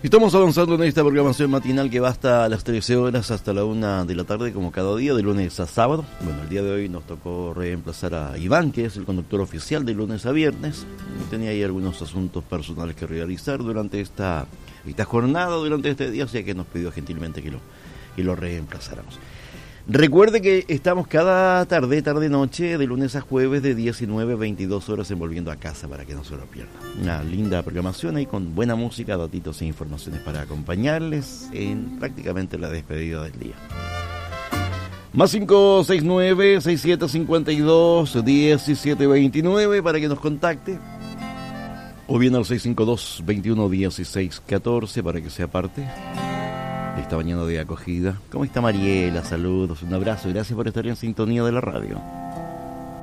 Estamos avanzando en esta programación matinal que va hasta las 13 horas, hasta la 1 de la tarde, como cada día, de lunes a sábado. Bueno, el día de hoy nos tocó reemplazar a Iván, que es el conductor oficial de lunes a viernes. Tenía ahí algunos asuntos personales que realizar durante esta jornada, durante este día, o sea que nos pidió gentilmente que lo reemplazáramos. Recuerde que estamos cada tarde-noche, de lunes a jueves, de 19 a 22 horas, en Volviendo a Casa, para que no se lo pierda. Una linda programación ahí con buena música, datitos e informaciones para acompañarles en prácticamente la despedida del día. Más 569-6752-1729 para que nos contacte. O bien al 652-211614 para que sea parte esta mañana de acogida. ¿Cómo está Mariela? Saludos, un abrazo, gracias por estar en sintonía de la radio.